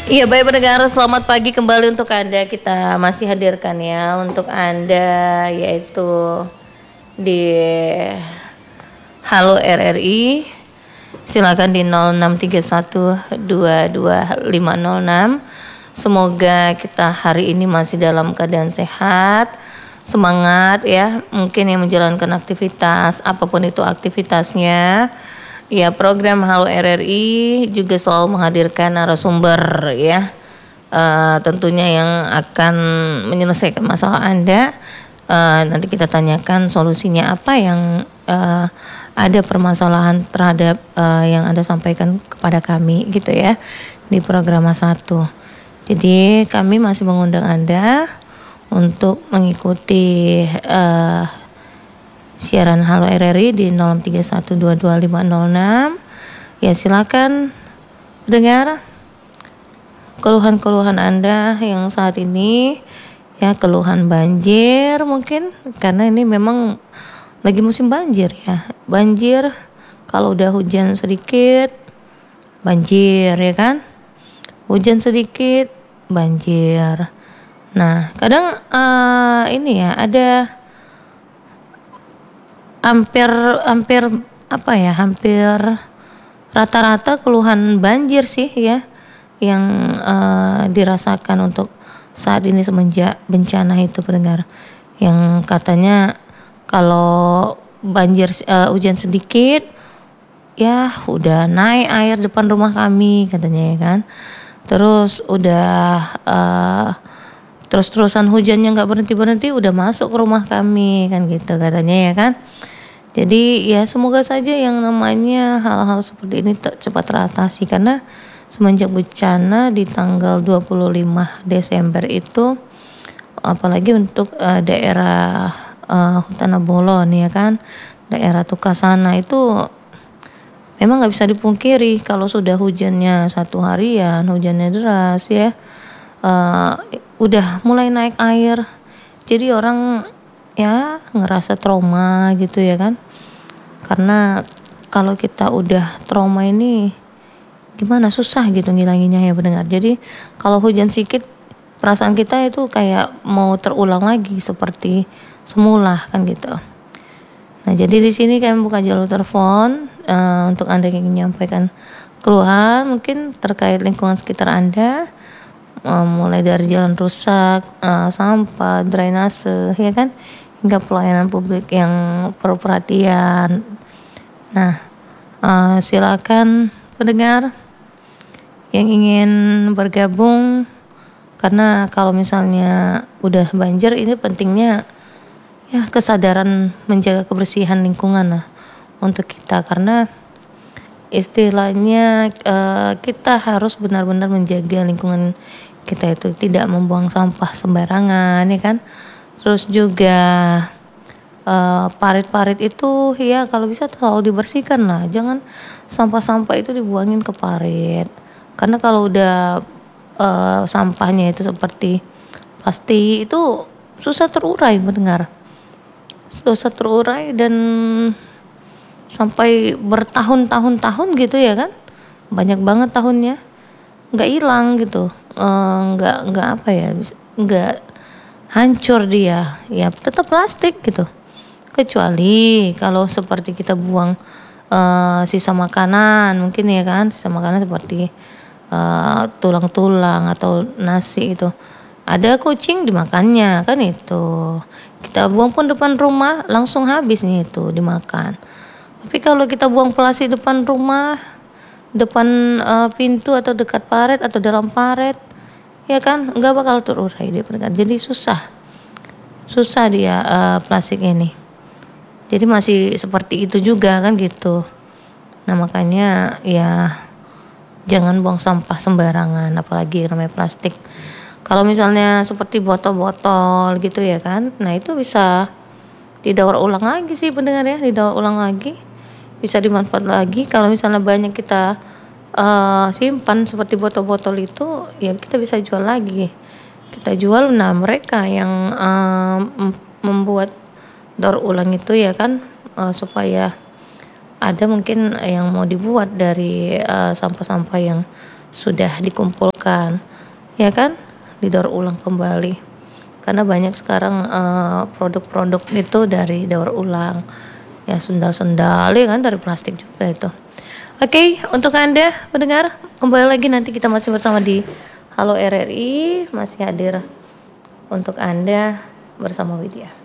Iya, baik pendengar, selamat pagi kembali untuk Anda. Kita masih hadirkan ya untuk Anda, yaitu di Halo RRI. Silakan di 0631225506. Semoga kita hari ini masih dalam keadaan sehat, semangat ya. Mungkin yang menjalankan aktivitas apapun itu aktivitasnya. Ya, program Halo RRI juga selalu menghadirkan narasumber ya. Tentunya yang akan menyelesaikan masalah Anda. Nanti kita tanyakan solusinya apa yang ada permasalahan terhadap yang Anda sampaikan kepada kami gitu ya di program 1. Jadi kami masih mengundang Anda untuk mengikuti siaran Halo RRI di 03122506. Ya, silakan dengar keluhan-keluhan Anda yang saat ini ya, keluhan banjir mungkin karena ini memang lagi musim banjir ya. Banjir kalau udah hujan sedikit banjir ya kan? Hujan sedikit banjir. Nah, kadang ini ya ada hampir rata-rata keluhan banjir sih ya yang dirasakan untuk saat ini semenjak bencana itu pendengar, yang katanya kalau banjir hujan sedikit ya udah naik air depan rumah kami katanya ya kan, terus udah terus-terusan hujannya nggak berhenti udah masuk ke rumah kami kan gitu katanya ya kan. Jadi ya semoga saja yang namanya hal-hal seperti ini cepat teratasi, karena semenjak bencana di tanggal 25 Desember itu apalagi untuk daerah Hutan Bolon ya kan, daerah Tukasana itu memang nggak bisa dipungkiri kalau sudah hujannya satu harian, hujannya deras ya, udah mulai naik air. Jadi orang ya ngerasa trauma gitu ya kan, karena kalau kita udah trauma ini gimana, susah gitu ngilanginnya ya pendengar. Jadi kalau hujan sedikit perasaan kita itu kayak mau terulang lagi seperti semula kan gitu. Nah, jadi di sini kami buka jalur telepon untuk Anda yang ingin menyampaikan keluhan mungkin terkait lingkungan sekitar Anda, mulai dari jalan rusak, sampah, drainase ya kan, hingga pelayanan publik yang perlu perhatian. Nah, silakan pendengar yang ingin bergabung, karena kalau misalnya udah banjir ini pentingnya ya kesadaran menjaga kebersihan lingkungan lah untuk kita, karena istilahnya kita harus benar-benar menjaga lingkungan kita itu, tidak membuang sampah sembarangan ya kan. Terus juga parit-parit itu ya kalau bisa selalu dibersihkan lah, jangan sampah-sampah itu dibuangin ke parit, karena kalau udah sampahnya itu seperti plastik itu susah terurai mendengar, susah terurai dan sampai bertahun-tahun gitu ya kan, banyak banget tahunnya nggak hilang gitu, nggak apa ya, nggak hancur dia ya, tetap plastik gitu. Kecuali kalau seperti kita buang sisa makanan mungkin ya kan, sisa makanan seperti tulang-tulang atau nasi itu, ada kucing dimakannya kan, itu kita buang pun depan rumah langsung habis nih itu dimakan. Tapi kalau kita buang plastik depan rumah, depan pintu atau dekat paret atau dalam paret ya kan, nggak bakal terurai dia pendengar. Jadi susah dia plastik ini. Jadi masih seperti itu juga kan gitu. Nah, makanya ya jangan buang sampah sembarangan, apalagi namanya plastik. Kalau misalnya seperti botol-botol gitu ya kan, nah itu bisa didaur ulang lagi sih pendengar ya, didaur ulang lagi, bisa dimanfaat lagi. Kalau misalnya banyak kita simpan seperti botol-botol itu ya kita bisa jual lagi, kita jual. Nah, mereka yang membuat daur ulang itu ya kan, supaya ada mungkin yang mau dibuat dari sampah-sampah yang sudah dikumpulkan dilakukan, ya kan? Didaur ulang kembali. Karena banyak sekarang produk-produk itu dari daur ulang. Ya sendal-sendal ya kan dari plastik juga itu. Oke, untuk Anda pendengar, kembali lagi nanti kita masih bersama di Halo RRI, masih hadir untuk Anda bersama Widya.